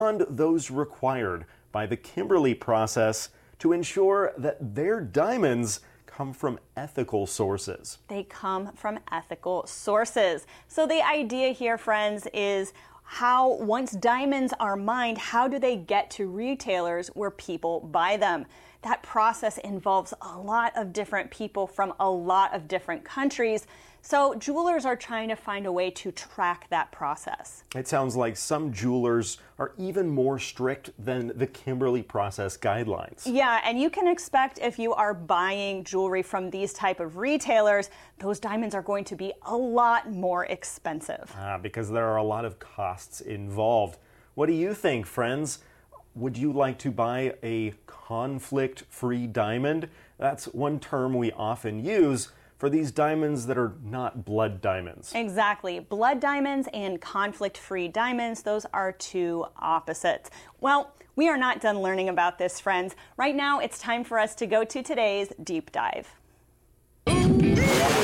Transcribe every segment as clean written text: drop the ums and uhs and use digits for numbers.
beyond those required by the Kimberley process to ensure that their diamonds come from ethical sources. They come from ethical sources. So the idea here, friends, is how once diamonds are mined, how do they get to retailers where people buy them? That process involves a lot of different people from a lot of different countries. So jewelers are trying to find a way to track that process. It sounds like some jewelers are even more strict than the Kimberley process guidelines. Yeah, and you can expect if you are buying jewelry from these type of retailers, those diamonds are going to be a lot more expensive. Because there are a lot of costs involved. What do you think, friends? Would you like to buy a conflict-free diamond? That's one term we often use for these diamonds that are not blood diamonds. Exactly. Blood diamonds and conflict-free diamonds, those are two opposites. Well, we are not done learning about this, friends. Right now, it's time for us to go to today's Deep Dive. Deep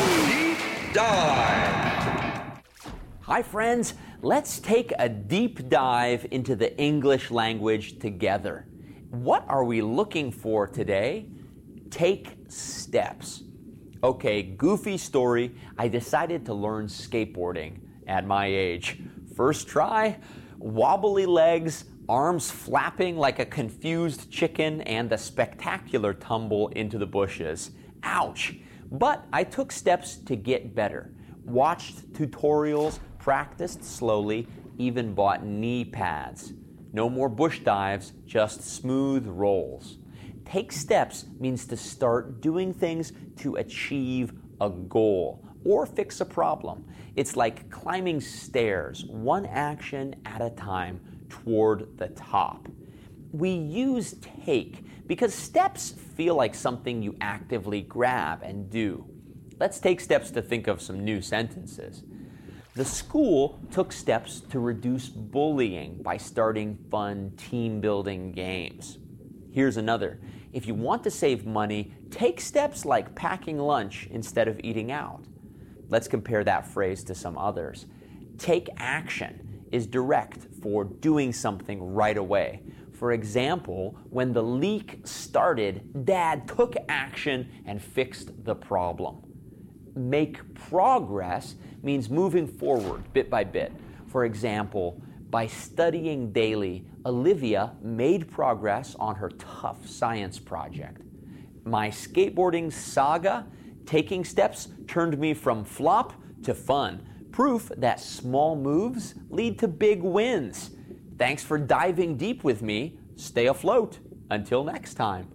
Dive! Hi, friends. Let's take a deep dive into the English language together. What are we looking for today? Take steps. Okay, goofy story. I decided to learn skateboarding at my age. First try, wobbly legs, arms flapping like a confused chicken, and a spectacular tumble into the bushes. Ouch! But I took steps to get better. Watched tutorials, practiced slowly, even bought knee pads. No more bush dives, just smooth rolls. Take steps means to start doing things to achieve a goal or fix a problem. It's like climbing stairs, one action at a time toward the top. We use take because steps feel like something you actively grab and do. Let's take steps to think of some new sentences. The school took steps to reduce bullying by starting fun team-building games. Here's another. If you want to save money, take steps like packing lunch instead of eating out. Let's compare that phrase to some others. Take action is direct for doing something right away. For example, when the leak started, Dad took action and fixed the problem. Make progress means moving forward bit by bit. For example, by studying daily, Olivia made progress on her tough science project. My skateboarding saga, taking steps, turned me from flop to fun. Proof that small moves lead to big wins. Thanks for diving deep with me. Stay afloat. Until next time.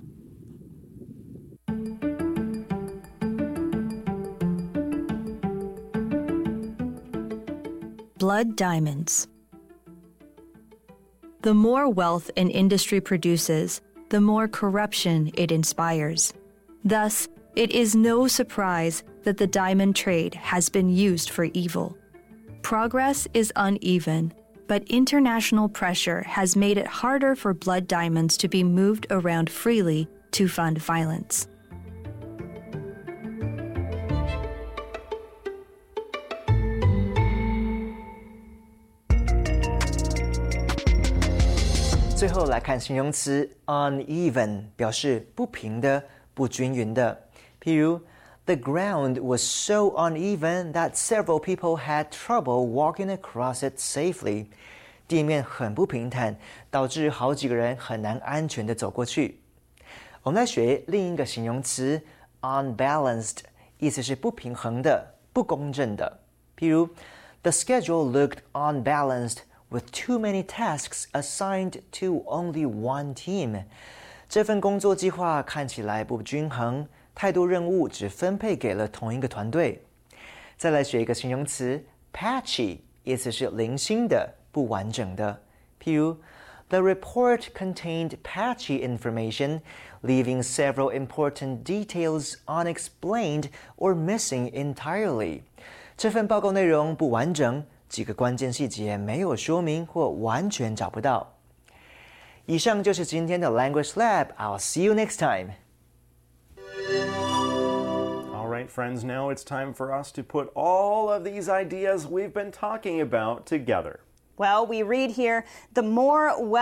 Blood diamonds. The more wealth an industry produces, the more corruption it inspires. Thus, it is no surprise that the diamond trade has been used for evil. Progress is uneven, but international pressure has made it harder for blood diamonds to be moved around freely to fund violence. 最后来看形容词 uneven， 表示不平的、不均匀的。譬如 The ground was so uneven that several people had trouble walking across it safely. 地面很不平坦，导致好几个人很难安全地走过去。我们来学另一个形容词 unbalanced， 意思是不平衡的、不公正的。譬如 The schedule looked unbalanced.With too many tasks assigned to only one team. 这份工作计划看起来不均衡，太多任务只分配给了同一个团队。再来学一个形容词 patchy， 意思是零星的、不完整的。譬如 The report contained patchy information, leaving several important details unexplained or missing entirely. 这份报告内容不完整。几个关键细节没有说明或完全找不到。以上就是今天的 Language Lab. I'll see you next time. All right, friends, now it's time for us to put all of these ideas we've been talking about together. Well, we read here, the more